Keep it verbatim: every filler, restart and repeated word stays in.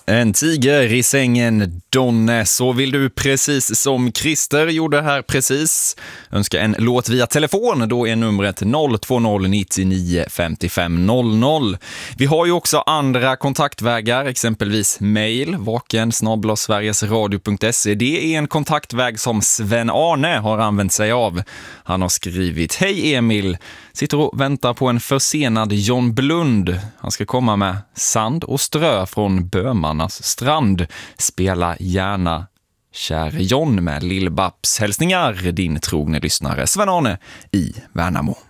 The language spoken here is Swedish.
En tiger i sängen, Donne. Så vill du precis som Christer gjorde här precis önska en låt via telefon, då är numret noll två noll nio nio fem fem noll noll. Vi har ju också andra kontaktvägar, exempelvis mail, vaken snabel-a sverigesradio punkt se. Det är en kontaktväg som Sven Arne har använt sig av. Han har skrivit: Hej Emil, sitter och väntar på en försenad John Blund. Han ska komma med Sand och strö från Bömarnas strand. Spela gärna Käre John med Lill-Babs. Hälsningar din trogne lyssnare Sven Arne i Värnamo.